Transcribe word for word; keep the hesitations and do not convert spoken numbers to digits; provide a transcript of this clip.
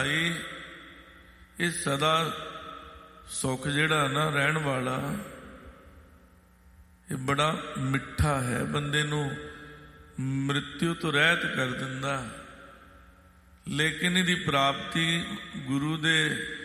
ਇਹ ਸਦਾ ਸੁੱਖ ਜਿਹੜਾ ਨਾ ਰਹਿਣ ਵਾਲਾ, ਇਹ ਬੜਾ ਮਿੱਠਾ ਹੈ, ਬੰਦੇ ਨੂੰ ਮ੍ਰਿਤਿੂ ਤੋਂ ਰਹਿਤ ਕਰ ਦਿੰਦਾ। ਲੇਕਿਨ ਇਹਦੀ ਪ੍ਰਾਪਤੀ ਗੁਰੂ ਦੇ